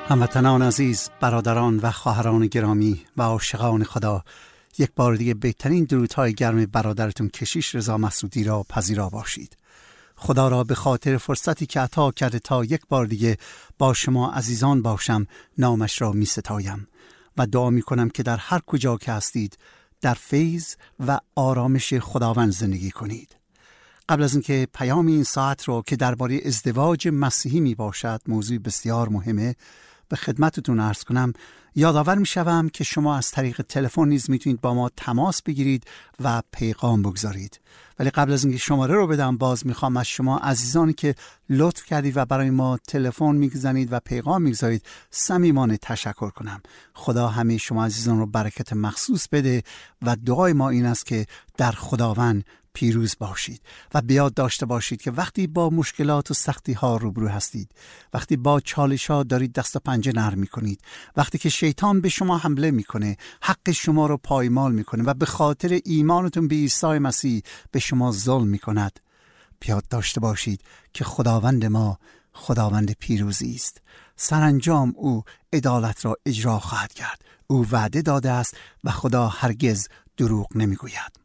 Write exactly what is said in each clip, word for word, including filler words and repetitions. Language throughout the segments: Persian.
هموطنان عزیز، برادران و خواهران گرامی و عاشقان خدا، یک بار دیگه بهترین درودهای گرم برادرتون کشیش رضا مسعودی را پذیرا باشید. خدا را به خاطر فرصتی که عطا کرده تا یک بار دیگه با شما عزیزان باشم نامش را می ستایم و دعا می کنم که در هر کجا که هستید در فیض و آرامش خداوند زندگی کنید. قبل از اینکه پیام این ساعت رو که درباره ازدواج مسیحی می باشد، موضوع بسیار مهمه، به خدمتتون عرض کنم، یادآور می شوم که شما از طریق تلفن نیز میتونید با ما تماس بگیرید و پیغام بگذارید. ولی قبل از اینکه شماره رو بدم، باز میخوام از شما عزیزانی که لطف کردید و برای ما تلفن میگذارید و پیغام میگذارید صمیمانه تشکر کنم. خدا همه شما عزیزان رو برکت مخصوص بده و دعای ما این است که در خداوند پیروز باشید و بیاد داشته باشید که وقتی با مشکلات و سختی ها روبرو هستید، وقتی با چالش ها دارید دست و پنجه نرم میکنید، وقتی که شیطان به شما حمله میکنه، حق شما رو پایمال میکنه و به خاطر ایمانتون به عیسی مسیح به شما ظلم میکند، بیاد داشته باشید که خداوند ما خداوند پیروزی است. سرانجام او عدالت را اجرا خواهد کرد. او وعده داده است و خدا هرگز دروغ نمیگوید.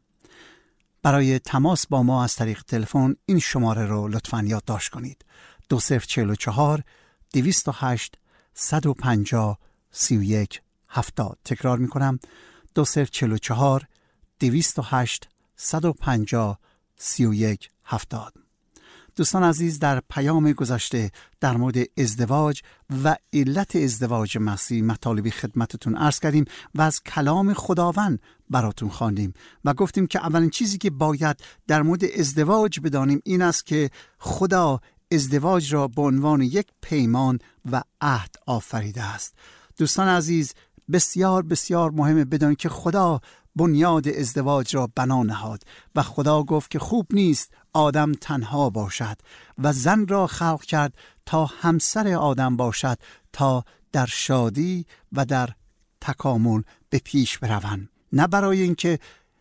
برای تماس با ما از طریق تلفن این شماره رو لطفاً یادداشت کنید: دو صفر چهل و چهار دویست و هشت صد و پنجاه سی و یک هفتاد. تکرار میکنم: دو صفر چهل و چهار دویست و هشت صد و پنجاه سی و یک هفتاد. دوستان عزیز، در پیام گذشته در مورد ازدواج و علت ازدواج مسیحی مطالبی خدمتتون عرض کردیم و از کلام خداوند براتون خواندیم و گفتیم که اولین چیزی که باید در مورد ازدواج بدانیم این است که خدا ازدواج را به عنوان یک پیمان و عهد آفریده است. دوستان عزیز، بسیار بسیار مهمه بدانید که خدا بنیاد ازدواج را بنا نهاد و خدا گفت که خوب نیست آدم تنها باشد و زن را خلق کرد تا همسر آدم باشد تا در شادی و در تکامل به پیش بروند، نه برای اینکه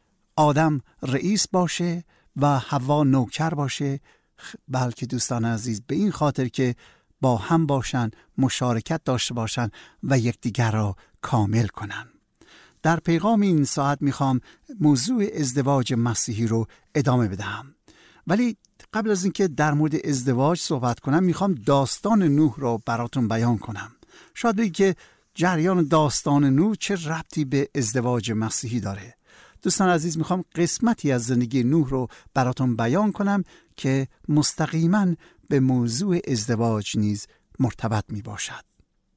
آدم رئیس باشه و حوا نوکر باشه، بلکه دوستان عزیز به این خاطر که با هم باشن، مشارکت داشته باشن و یکدیگر را کامل کنن. در پیغام این ساعت میخوام موضوع ازدواج مسیحی رو ادامه بدهم، ولی قبل از اینکه در مورد ازدواج صحبت کنم میخوام داستان نوح رو براتون بیان کنم. شاید بگید که جریان داستان نوح چه ربطی به ازدواج مسیحی داره؟ دوستان عزیز، میخوام قسمتی از زندگی نوح رو براتون بیان کنم که مستقیما به موضوع ازدواج نیز مرتبط میباشد.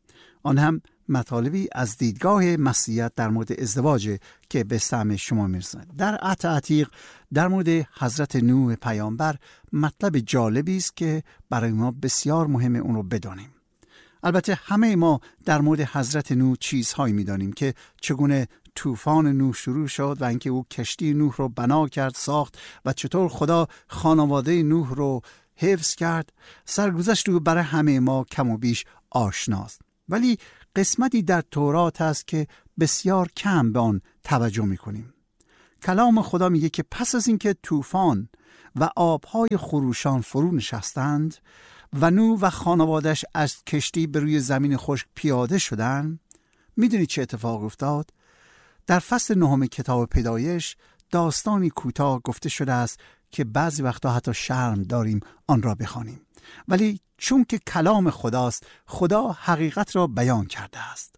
آن هم مطالبی از دیدگاه مسیحیت در مورد ازدواج که به سهم شما میرسند. در عهد عتیق در مورد حضرت نوح پیامبر مطلب جالبی است که برای ما بسیار مهمه اون رو بدانیم. البته همه ما در مورد حضرت نوح چیزهایی میدانیم که چگونه طوفان نوح شروع شد و اینکه او کشتی نوح رو بنا کرد، ساخت و چطور خدا خانواده نوح رو حفظ کرد. سرگذشت او برای همه ما کم و بیش آشناست، ولی قسمتی در تورات هست که بسیار کم به آن توجه میکنیم. کلام خدا میگه که پس از اینکه طوفان و آبهای خروشان فرو نشستند و نوح و خانوادش از کشتی به روی زمین خشک پیاده شدند، میدونید چه اتفاق افتاد؟ در فصل نهم کتاب پیدایش داستانی کوتاه گفته شده است که بعضی وقتا حتی شرم داریم آن را بخوانیم، ولی چون که کلام خداست، خدا حقیقت را بیان کرده است.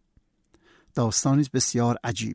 داستانی بسیار عجیب.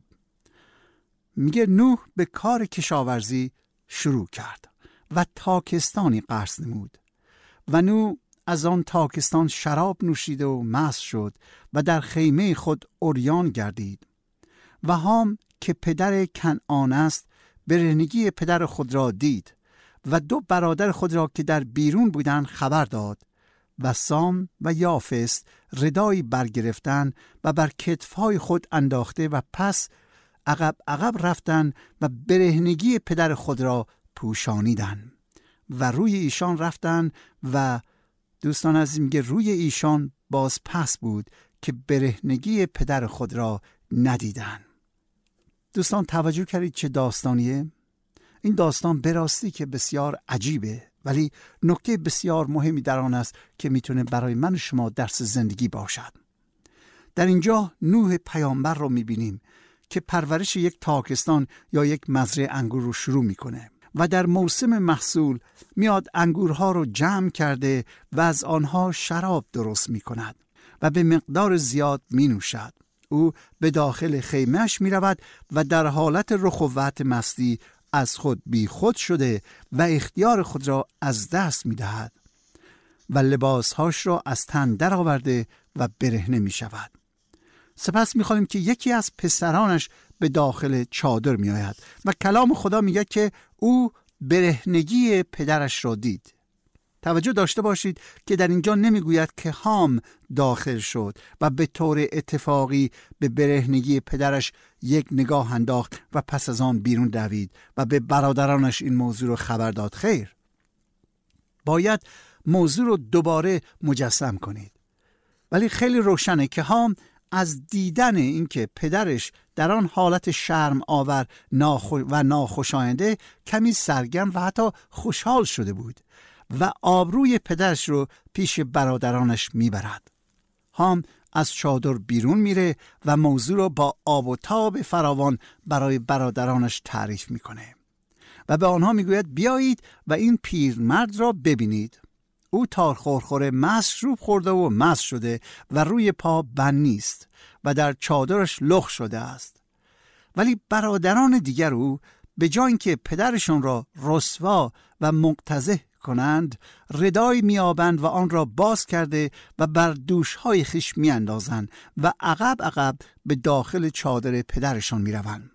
میگه نوح به کار کشاورزی شروع کرد و تاکستانی قرض نمود و نوح از آن تاکستان شراب نوشید و مست شد و در خیمه خود عریان گردید و هام که پدر کنعان است برهنگی پدر خود را دید و دو برادر خود را که در بیرون بودند خبر داد و سام و یافس ردایی برگرفتن و بر کتفهای خود انداخته و پس عقب عقب رفتن و برهنگی پدر خود را پوشانیدن و روی ایشان رفتن و دوستان عزیز میگه روی ایشان باز پس بود که برهنگی پدر خود را ندیدن. دوستان توجه کردید چه داستانیه؟ این داستان به راستی که بسیار عجیبه، ولی نکته بسیار مهمی در آن است که میتونه برای من و شما درس زندگی باشد. در اینجا نوح پیامبر رو میبینیم که پرورش یک تاکستان یا یک مزرعه انگور رو شروع میکنه و در موسم محصول میاد انگورها رو جمع کرده و از آنها شراب درست میکند و به مقدار زیاد می نوشد. او به داخل خیمهش می رود و در حالت رخوت مستی از خود بی خود شده و اختیار خود را از دست می دهد و لباسهاش را از تن در آورده و برهنه می شود. سپس می خواهیم که یکی از پسرانش به داخل چادر می آید و کلام خدا می گه که او برهنگی پدرش را دید. توجه داشته باشید که در اینجا نمیگوید که هام داخل شد و به طور اتفاقی به برهنگی پدرش یک نگاه انداخت و پس از آن بیرون دوید و به برادرانش این موضوع رو خبر داد. خیر، باید موضوع رو دوباره مجسم کنید. ولی خیلی روشنه که هام از دیدن اینکه پدرش در آن حالت شرم آور ناخو و ناخوشاینده کمی سرگرم و حتی خوشحال شده بود و آبروی پدرش رو پیش برادرانش میبرد. هام از چادر بیرون میره و موضوع رو با آب و تاب فراوان برای برادرانش تعریف میکنه و به آنها میگوید بیایید و این پیرمرد را ببینید. او تارخورخوره مشروب خورده و مست شده و روی پا بند نیست و در چادرش لخت شده است. ولی برادران دیگر او به جای اینکه پدرشون را رسوا و مقتضح کنند، ردای میابند و آن را باز کرده و بر دوشهای خیش میاندازند و عقب عقب به داخل چادر پدرشان میروند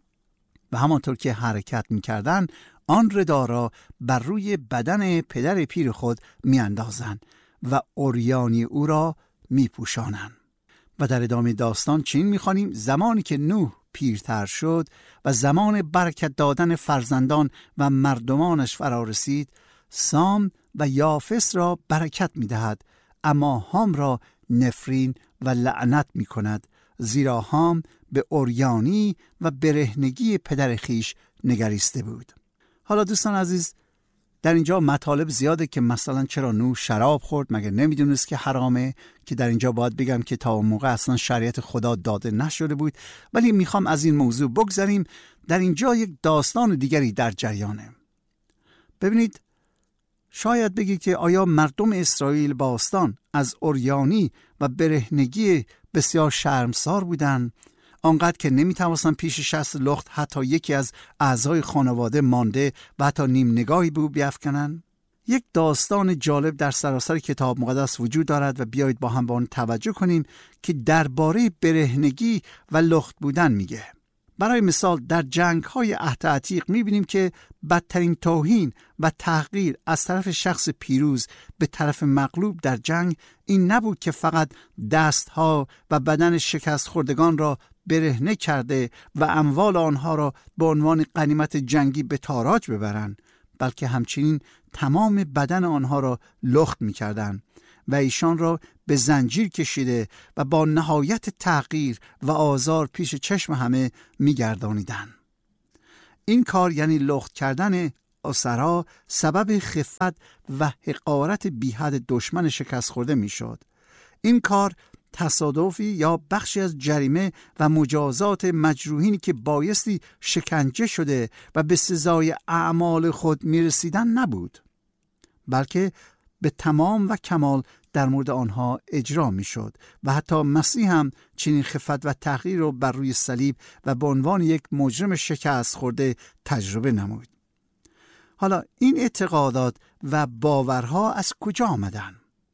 و همانطور که حرکت میکردند آن ردا را بر روی بدن پدر پیر خود میاندازند و عریانی او را میپوشانند. و در ادامه داستان چنین میخوانیم: زمانی که نوح پیرتر شد و زمان برکت دادن فرزندان و مردمانش فرا رسید، سام و یافس را برکت میدهد، اما هام را نفرین و لعنت میکند، زیرا هام به عریانی و برهنگی پدر خیش نگریسته بود. حالا دوستان عزیز، در اینجا مطالب زیاده که مثلا چرا نوح شراب خورد، مگر نمیدونست که حرامه؟ که در اینجا باید بگم که تا اون موقع اصلا شریعت خدا داده نشده بود. ولی میخوام از این موضوع بگذریم. در اینجا یک داستان دیگری در جریانه. ببینید، شاید بگید که آیا مردم اسرائیل باستان از عریانی و برهنگی بسیار شرمسار بودند، آنقدر که نمیتوانستن پیش شست لخت حتی یکی از اعضای خانواده مانده و حتی نیم نگاهی به او بیفکنن؟ یک داستان جالب در سراسر کتاب مقدس وجود دارد و بیایید با هم به آن توجه کنیم که درباره برهنگی و لخت بودن میگه. برای مثال در جنگ‌های عهد عتیق می‌بینیم که بدترین توهین و تحقیر از طرف شخص پیروز به طرف مغلوب در جنگ این نبود که فقط دست‌ها و بدن شکست خوردگان را برهنه کرده و اموال آنها را به عنوان غنیمت جنگی به تاراج ببرند، بلکه همچنین تمام بدن آنها را لخت می‌کردند و ایشان را به زنجیر کشیده و با نهایت تحقیر و آزار پیش چشم همه می‌گردانیدند. این کار یعنی لخت کردن اسرا سبب خفت و حقارت بی‌حد دشمن شکست خورده می‌شد. این کار تصادفی یا بخشی از جریمه و مجازات مجروحینی که بایستی شکنجه شده و به سزای اعمال خود می‌رسیدند نبود، بلکه به تمام و کمال در مورد آنها اجرا می شد و حتی مسیح هم چنین خفت و تحقیر رو بر روی صلیب و به عنوان یک مجرم شکست خورده تجربه نمود. حالا این اعتقادات و باورها از کجا آمدن؟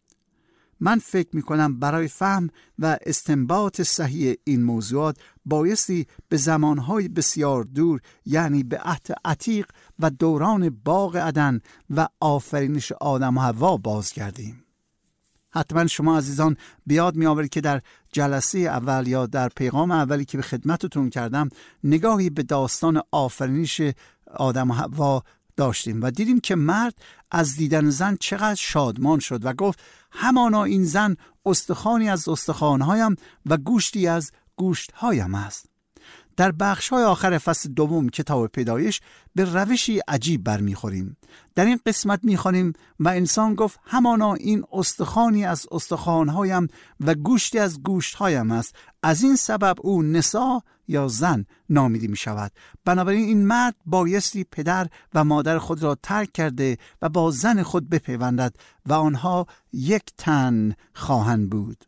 من فکر می کنم برای فهم و استنباط صحیح این موضوعات بایستی به زمانهای بسیار دور، یعنی به عهد عتیق و دوران باغ عدن و آفرینش آدم و حوا بازگردیم. حتما شما عزیزان بیاد می آورید که در جلسه اول یا در پیغام اولی که به خدمتتون کردم نگاهی به داستان آفرینش آدم و حوا داشتیم و دیدیم که مرد از دیدن زن چقدر شادمان شد و گفت همانا این زن استخوانی از استخوانهایم و گوشتی از گوشتهایم است. در بخش‌های آخر فصل دوم کتاب پیدایش به روشی عجیب برمیخوریم. در این قسمت می‌خوانیم و انسان گفت همانا این استخوانی از استخوان‌هایم و گوشتی از گوشت‌هایم است، از این سبب او نسا یا زن نامیده می‌شود. بنابراین این مرد بایستی پدر و مادر خود را ترک کرده و با زن خود بپیوندد و آنها یک تن خواهند بود.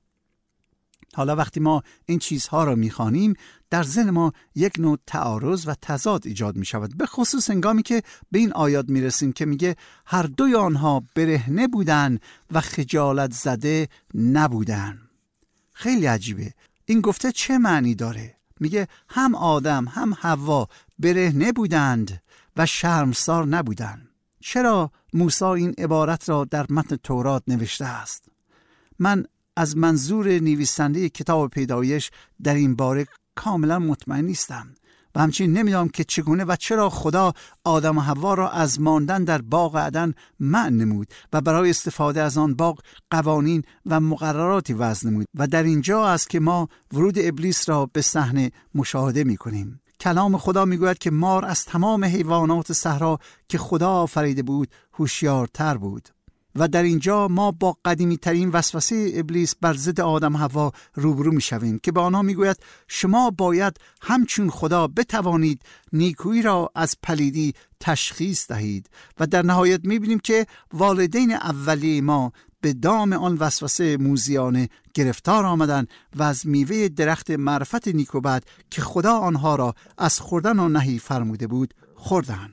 حالا وقتی ما این چیزها را می‌خوانیم در ذهن ما یک نوع تعارض و تضاد ایجاد می‌شود، به خصوص هنگامی که به این آیات می‌رسیم که میگه هر دوی آنها برهنه بودند و خجالت زده نبودند. خیلی عجیبه. این گفته چه معنی داره؟ میگه هم آدم هم حوا برهنه بودند و شرمسار نبودند. چرا موسی این عبارت را در متن تورات نوشته است؟ من از منظور نویسنده کتاب پیدایش در این باره کاملا مطمئن نیستم و همچنین نمیدونم که چگونه و چرا خدا آدم و حوا را از ماندن در باغ عدن منع نمود و برای استفاده از آن باغ قوانین و مقرراتی وضع نمود. و در اینجا است که ما ورود ابلیس را به صحنه مشاهده می‌کنیم. کلام خدا میگوید که مار از تمام حیوانات صحرا که خدا آفریده بود هوشیارتر بود. و در اینجا ما با قدیمی ترین وسوسه ابلیس بر ضد آدم حوا روبرو می شویم که به آنها می گوید شما باید همچون خدا بتوانید نیکویی را از پلیدی تشخیص دهید. و در نهایت می بینیم که والدین اولیه ما به دام آن وسوسه موذیانه گرفتار آمدند و از میوه درخت معرفت نیک و بد که خدا آنها را از خوردن آن نهی فرموده بود خوردند.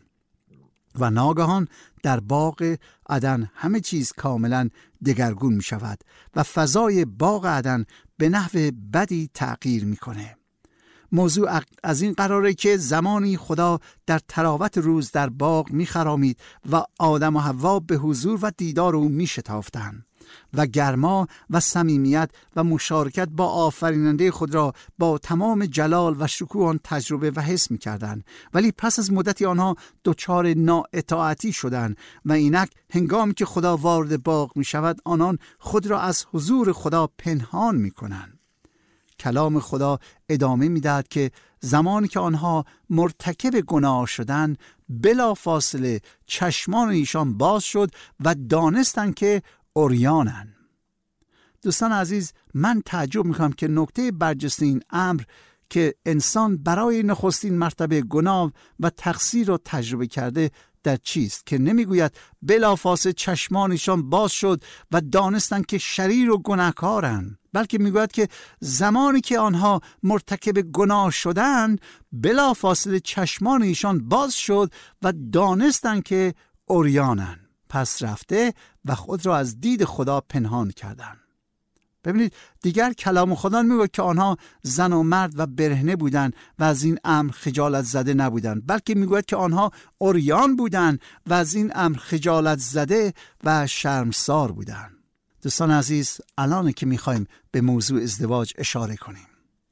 و ناگهان در باغ عدن همه چیز کاملا دگرگون می شود و فضای باغ عدن به نحو بدی تغییر می کنه. موضوع از این قراره که زمانی خدا در تراوت روز در باغ می خرامید و آدم و حوا به حضور و دیدار او می شتافتند و گرما و صمیمیت و مشارکت با آفریننده خود را با تمام جلال و شکوه آن تجربه و حس می کردند. ولی پس از مدتی آنها دچار نااطاعتی شدند و اینک هنگامی که خدا وارد باغ می شود آنان خود را از حضور خدا پنهان می کنند. کلام خدا ادامه می دهد که زمانی که آنها مرتکب گناه شدند بلا فاصله چشمان ایشان باز شد و دانستند که عریانند. دوستان عزیز، من تعجب میکنم که نکته برجسته این امر که انسان برای نخستین مرتبه گناه و تقصیر را تجربه کرده در چیست که نمیگوید بلافاصله چشمانشان باز شد و دانستند که شریر و گناهکارند، بلکه میگوید که زمانی که آنها مرتکب گناه شدند بلافاصله چشمان ایشان باز شد و دانستند که عریانند. پس رفته و خود را از دید خدا پنهان کردند. ببینید دیگر کلام خدا میگه که آنها زن و مرد و برهنه بودند و از این امر خجالت زده نبودند، بلکه میگوید که آنها عریان بودند و از این امر خجالت زده و شرمسار بودند. دوستان عزیز، الان که میخوایم به موضوع ازدواج اشاره کنیم،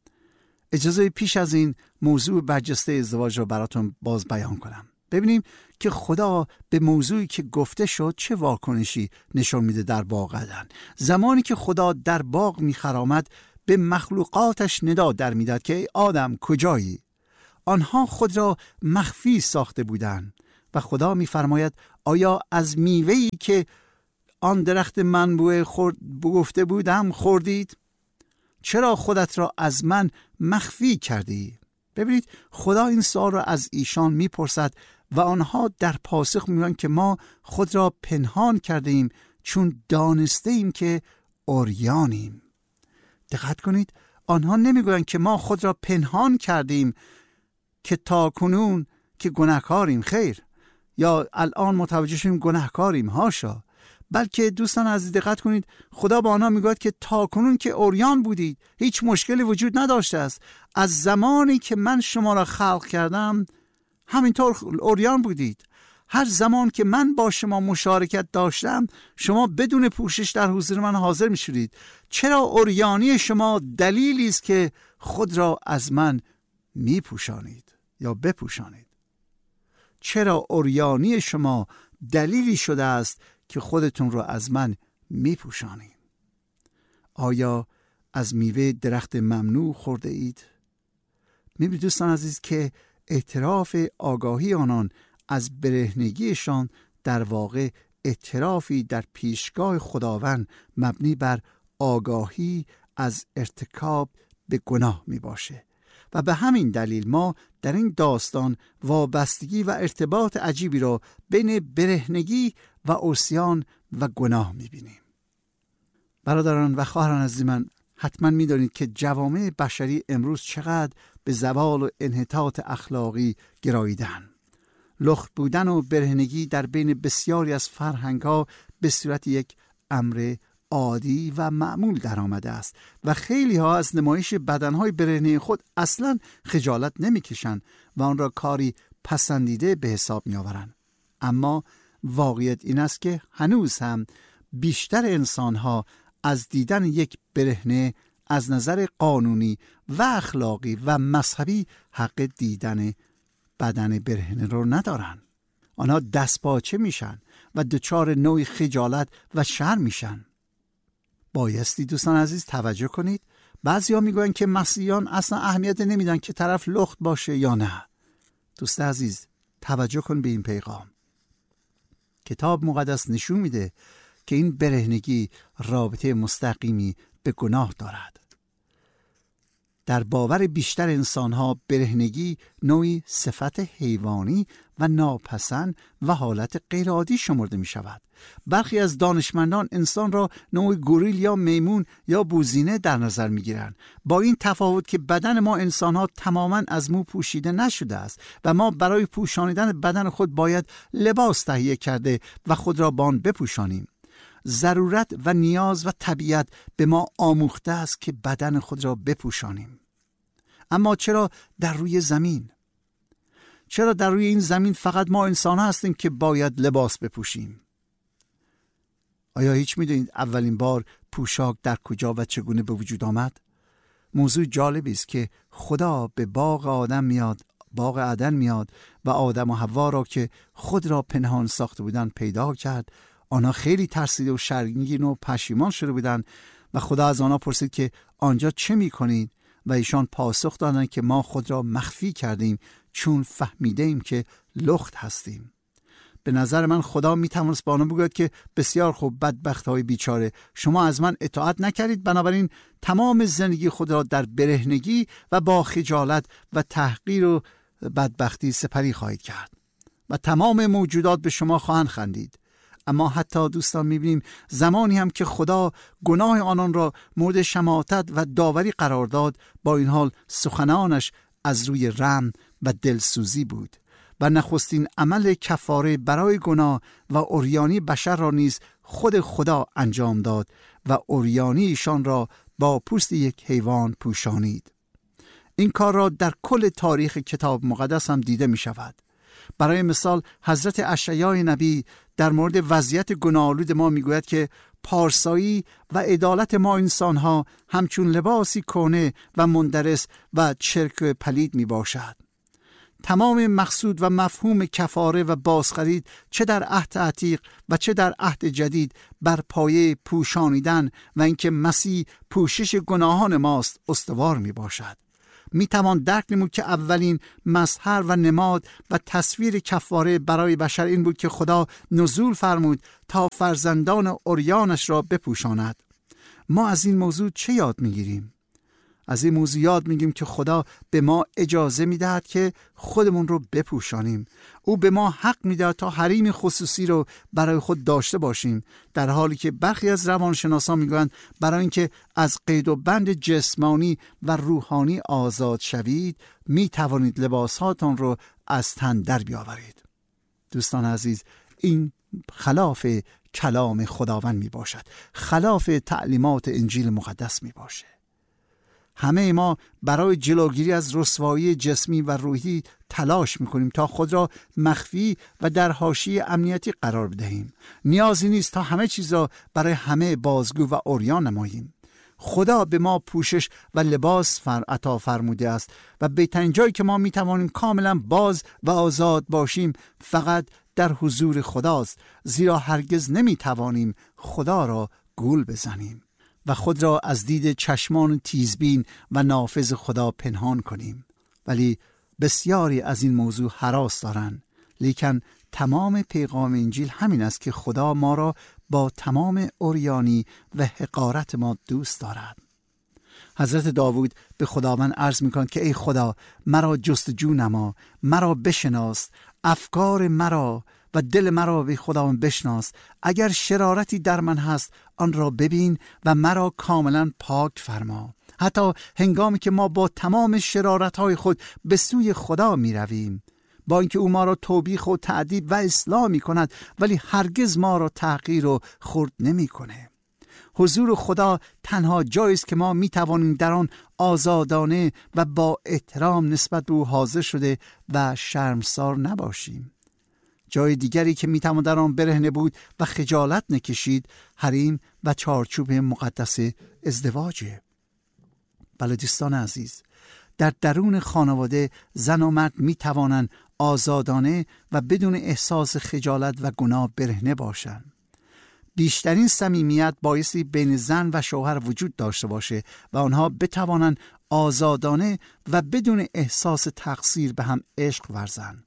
اجازه پیش از این موضوع برجسته ازدواج را براتون باز بیان کنم. ببینیم که خدا به موضوعی که گفته شد چه واکنشی نشون میده در باغ عدن. زمانی که خدا در باغ میخرامد به مخلوقاتش ندا در میداد که ای آدم کجایی؟ آنها خود را مخفی ساخته بودند و خدا میفرماید آیا از میوه‌ای که آن درخت منبوع خورد گفته بودم خوردید؟ چرا خودت را از من مخفی کردی؟ ببینید خدا این سوال را از ایشان میپرسد و آنها در پاسخ میگویند که ما خود را پنهان کرده ایم چون دانسته ایم که عریانیم. دقت کنید، آنها نمیگویند که ما خود را پنهان کردیم که تا کنون که گناهکاریم، خیر، یا الان متوجه شدیم گناهکاریم، هاشا، بلکه دوستان عزیز دقت کنید خدا به آنها میگوید که تا کنون که عریان بودید، هیچ مشکلی وجود نداشته است. از زمانی که من شما را خلق کردم همینطور عریان بودید. هر زمان که من با شما مشارکت داشتم شما بدون پوشش در حضور من حاضر می شدید. چرا عریانی شما دلیلی است که خود را از من می پوشانید یا بپوشانید؟ چرا عریانی شما دلیلی شده است که خودتون را از من می پوشانید؟ آیا از میوه درخت ممنوع خورده اید؟ می‌بینید دوستان عزیز که اعتراف آگاهی آنان از برهنگیشان در واقع اعترافی در پیشگاه خداوند مبنی بر آگاهی از ارتکاب به گناه می باشه و به همین دلیل ما در این داستان وابستگی و ارتباط عجیبی را بین برهنگی و عصیان و گناه می بینیم. برادران و خواهران عزیز من، حتما می دانید که جوامع بشری امروز چقدر به زوال و انحطاط اخلاقی گراییدند. لخت بودن و برهنگی در بین بسیاری از فرهنگ‌ها به صورت یک امر عادی و معمول در آمده است و خیلی ها از نمایش بدنهای برهنه خود اصلا خجالت نمی کشند و آن را کاری پسندیده به حساب می آورند. اما واقعیت این است که هنوز هم بیشتر انسان ها از دیدن یک برهنه از نظر قانونی و اخلاقی و مذهبی حق دیدن بدن برهنه رو ندارن. آنها دستپاچه میشن و دچار نوعی خجالت و شرم میشن. بایستی دوستان عزیز توجه کنید، بعضی ها میگوین که مسیحیان اصلا اهمیت نمیدن که طرف لخت باشه یا نه. دوست عزیز توجه کن به این پیغام. کتاب مقدس نشون میده که این برهنگی رابطه مستقیمی به گناه دارد. در باور بیشتر انسان‌ها برهنگی نوعی صفت حیوانی و ناپسند و حالت غیرعادی شمرده می شود. برخی از دانشمندان انسان را نوعی گوریل یا میمون یا بوزینه در نظر می گیرند، با این تفاوت که بدن ما انسان‌ها تماماً از مو پوشیده نشده است و ما برای پوشانیدن بدن خود باید لباس تهیه کرده و خود را با آن بپوشانیم. ضرورت و نیاز و طبیعت به ما آموخته است که بدن خود را بپوشانیم. اما چرا در روی زمین؟ چرا در روی این زمین فقط ما انسان هستیم که باید لباس بپوشیم؟ آیا هیچ میدونید اولین بار پوشاک در کجا و چگونه به وجود آمد؟ موضوع جالبی است که خدا به باغ آدم میاد، باغ عدن میاد و آدم و حوا را که خود را پنهان ساخته بودند پیدا کرد. آنها خیلی ترسیده و شرمگین و پشیمان شده بودند و خدا از آنها پرسید که آنجا چه میکنید؟ و ایشان پاسخ دادند که ما خود را مخفی کردیم چون فهمیدیم که لخت هستیم. به نظر من خدا میتوانست با آنها بگوید که بسیار خوب بدبخت های بیچاره، شما از من اطاعت نکردید، بنابراین تمام زندگی خود را در برهنگی و با خجالت و تحقیر و بدبختی سپری خواهید کرد و تمام موجودات به شما خواهند خندید. اما حتی دوستان میبینیم زمانی هم که خدا گناه آنان را مورد شماتت و داوری قرار داد، با این حال سخنانش از روی رحم و دلسوزی بود و نخستین عمل کفاره برای گناه و عریانی بشر را نیز خود خدا انجام داد و عریانی ایشان را با پوست یک حیوان پوشانید. این کار را در کل تاریخ کتاب مقدس هم دیده می شود. برای مثال حضرت اشعیا نبی در مورد وضعیت گناه‌آلود ما میگوید که پارسایی و عدالت ما انسان‌ها همچون لباسی کهنه و مندرس و چرک و پلید می باشد. تمام مقصود و مفهوم کفاره و بازخرید چه در عهد عتیق و چه در عهد جدید بر پایه پوشانیدن و اینکه مسیح پوشش گناهان ماست استوار می باشد. می توان درک نمود که اولین مظهر و نماد و تصویر کفاره برای بشر این بود که خدا نزول فرمود تا فرزندان عریانش را بپوشاند. ما از این موضوع چه یاد می گیریم؟ از این موضوع یاد میگیم که خدا به ما اجازه میدهد که خودمون رو بپوشانیم. او به ما حق میدهد تا حریم خصوصی رو برای خود داشته باشیم، در حالی که برخی از روانشناسان میگویند برای اینکه از قید و بند جسمانی و روحانی آزاد شوید میتوانید لباساتون رو از تن در بیاورید. دوستان عزیز، این خلاف کلام خداوند می باشد، خلاف تعلیمات انجیل مقدس می باشه. همه ما برای جلوگیری از رسوایی جسمی و روحی تلاش میکنیم تا خود را مخفی و در حاشیه امنیتی قرار بدهیم. نیازی نیست تا همه چیز را برای همه بازگو و عریان نماییم. خدا به ما پوشش و لباس فر عطا فرموده است و بهترین جایی که ما میتوانیم کاملا باز و آزاد باشیم فقط در حضور خداست، زیرا هرگز نمیتوانیم خدا را گول بزنیم و خود را از دید چشمان تیزبین و نافذ خدا پنهان کنیم. ولی بسیاری از این موضوع هراس دارند. لیکن تمام پیغام انجیل همین است که خدا ما را با تمام عریانی و حقارت ما دوست دارد. حضرت داوود به خداوند عرض می‌کند که ای خدا، مرا جستجو نما، مرا بشناس، افکار مرا و دل مرا به خداوند بشناس. اگر شرارتی در من هست آن را ببین و مرا کاملا پاک فرما. حتی هنگامی که ما با تمام شرارت‌های خود به سوی خدا می‌رویم، با اینکه او ما را توبیخ و تعذیب و اصلاح می‌کند، ولی هرگز ما را تحقیر و خرد نمی‌کنه. حضور خدا تنها جایی است که ما می‌توانیم در آن آزادانه و با احترام نسبت به او حاضر شده و شرمسار نباشیم. جای دیگری که می‌توان در آن برهنه بود و خجالت نکشید، حریم و چارچوب مقدس ازدواجه. بله دوستان عزیز، در درون خانواده زن و مرد می‌توانند آزادانه و بدون احساس خجالت و گناه برهنه باشند. بیشترین صمیمیت بایستی بین زن و شوهر وجود داشته باشه و آنها بتوانند آزادانه و بدون احساس تقصیر به هم عشق ورزند.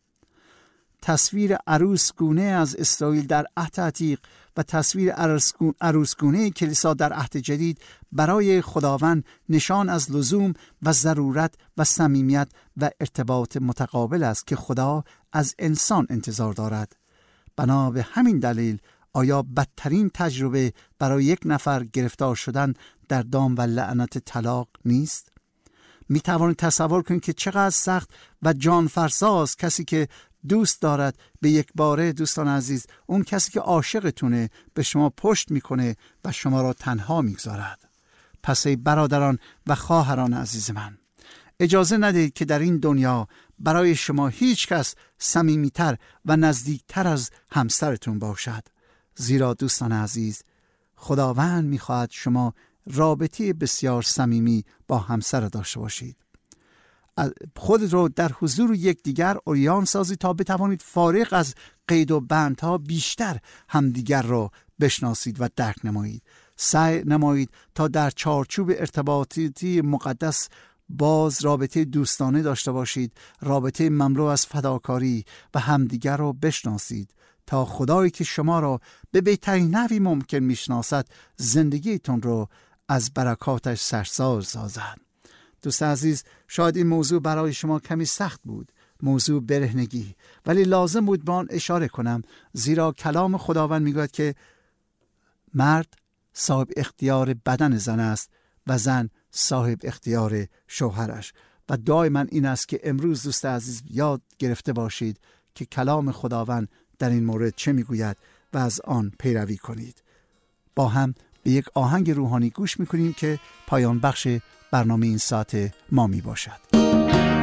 تصویر عروسگونه از اسرائیل در عهد عتیق و تصویر عروسگونه کلیسا در عهد جدید برای خداوند نشان از لزوم و ضرورت و صمیمیت و ارتباط متقابل است که خدا از انسان انتظار دارد. بنا به همین دلیل آیا بدترین تجربه برای یک نفر گرفتار شدن در دام و لعنت طلاق نیست؟ می توانید تصور کنید که چقدر سخت و جانفرساست کسی که دوست دارد به یک باره، دوستان عزیز، اون کسی که عاشقتونه به شما پشت میکنه و شما را تنها میگذارد. پس ای برادران و خواهران عزیز من، اجازه ندهید که در این دنیا برای شما هیچ کس صمیمیتر و نزدیکتر از همسرتون باشد. زیرا دوستان عزیز، خداوند میخواهد شما رابطه بسیار صمیمی با همسر داشته باشید. خود رو در حضور یکدیگر عریان سازید تا بتوانید فارغ از قید و بندها بیشتر همدیگر را بشناسید و درک نمایید. سعی نمایید تا در چارچوب ارتباطی مقدس باز رابطه دوستانه داشته باشید، رابطه مملو از فداکاری و همدیگر را بشناسید تا خدایی که شما را به بهترین نحوی ممکن میشناسد زندگیتون رو از برکاتش سرشار سازد. دوست عزیز، شاید این موضوع برای شما کمی سخت بود، موضوع برهنگی، ولی لازم بود به آن اشاره کنم، زیرا کلام خداوند میگوید که مرد صاحب اختیار بدن زن است و زن صاحب اختیار شوهرش. و دائما این است که امروز دوست عزیز یاد گرفته باشید که کلام خداوند در این مورد چه میگوید و از آن پیروی کنید. با هم به یک آهنگ روحانی گوش میکنیم که پایان بخش برنامه این ساعت ما می باشد.